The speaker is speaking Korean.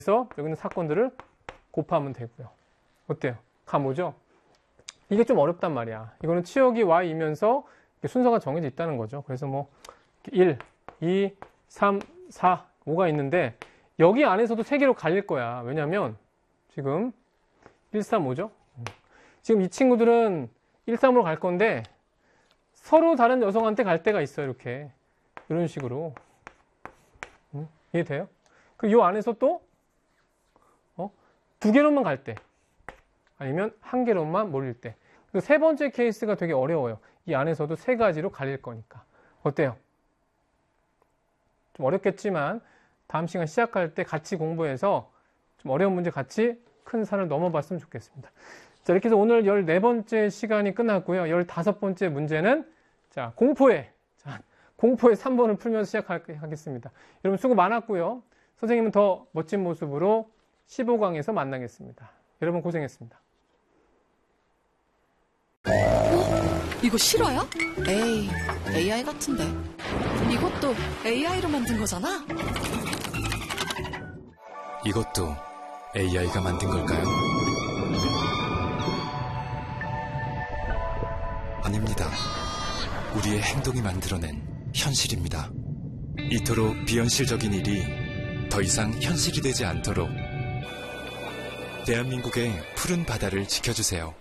그래서 여기 있는 사건들을 곱하면 되고요. 어때요? 감 오죠? 이게 좀 어렵단 말이야. 이거는 치역이 y이면서 순서가 정해져 있다는 거죠. 그래서 뭐 1, 2, 3, 4, 5가 있는데 여기 안에서도 3개로 갈릴 거야. 왜냐면 지금 1, 3, 5죠? 지금 이 친구들은 1, 3으로 갈 건데 서로 다른 여성한테 갈 때가 있어요. 이렇게. 이런 식으로. 이해돼요? 그리고 이 안에서 또 2개로만 갈 때. 아니면 1개로만 몰릴 때. 그리고 세 번째 케이스가 되게 어려워요. 이 안에서도 3가지로 갈릴 거니까. 어때요? 좀 어렵겠지만 다음 시간 시작할 때 같이 공부해서 좀 어려운 문제 같이 큰 산을 넘어봤으면 좋겠습니다. 자, 이렇게 해서 오늘 14번째 시간이 끝났고요. 15번째 문제는 자, 공포의 3번을 풀면서 시작하겠습니다. 여러분 수고 많았고요. 선생님은 더 멋진 모습으로 15강에서 만나겠습니다. 여러분 고생했습니다. 이거 실화야? 에이, AI 같은데. 이것도 AI로 만든 거잖아? 이것도 AI가 만든 걸까요? 아닙니다. 우리의 행동이 만들어낸 현실입니다. 이토록 비현실적인 일이 더 이상 현실이 되지 않도록 대한민국의 푸른 바다를 지켜주세요.